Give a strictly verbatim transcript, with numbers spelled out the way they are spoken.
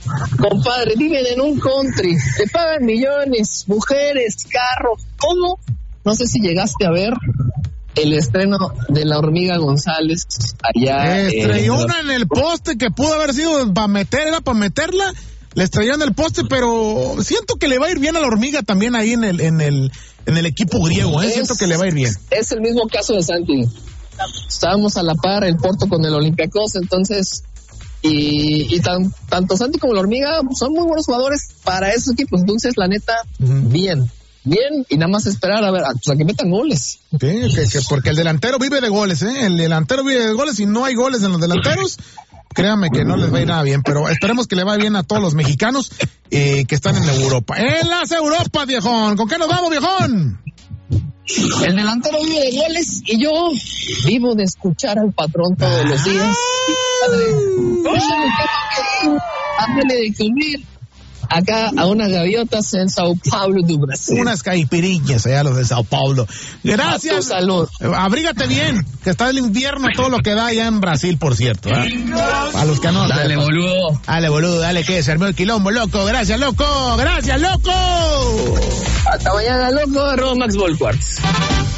compadre, viven en un country, le pagan millones, mujeres, carros, ¿cómo? No sé si llegaste a ver el estreno de La Hormiga González allá. Estrelló una en el poste que pudo haber sido para meter, era para meterla, le estrelló en el poste, pero siento que le va a ir bien a La Hormiga también ahí en el, en el, en el equipo griego, ¿eh? Es, siento que le va a ir bien. Es el mismo caso de Santi. Estábamos a la par, el Porto con el Olympiacos, entonces, y, y tan, tanto Santi como La Hormiga son muy buenos jugadores para esos equipos, entonces la neta, uh-huh. bien, bien, y nada más esperar a ver, a, pues a que metan goles. Sí, que, que porque el delantero vive de goles, ¿eh? El delantero vive de goles y no hay goles en los delanteros, créanme que no les va a ir nada bien, pero esperemos que le vaya bien a todos los mexicanos eh, que están en Europa. En las Europas, viejón, ¿con qué nos vamos, viejón? El delantero vive de goles y yo vivo de escuchar al patrón todos los días. Ándale de comer acá a unas gaviotas en Sao Paulo do Brasil. Unas caipirinhas allá los de Sao Paulo. Gracias. A tu salud. Abrígate bien, que está el invierno todo lo que da allá en Brasil, por cierto. ¿eh? A los que no. Dale, sepan. boludo. Dale, boludo, dale, que se armó el quilombo, loco. Gracias, loco. Gracias, loco. Hasta mañana, loco. Arroba Max Volquarts.